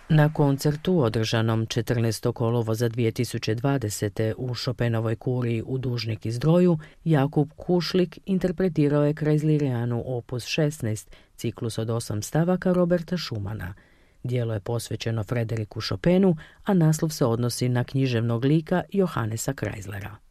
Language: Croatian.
Na koncertu održanom 14. kolovoza 2020. u Chopinovoj kuriji u Dužnik i Zdroju, Jakub Kušlik interpretirao je Kreislerianu opus 16, ciklus od 8 stavaka Roberta Schumana. Djelo je posvećeno Frederiku Chopinu, a naslov se odnosi na književnog lika Johannesa Kreislera.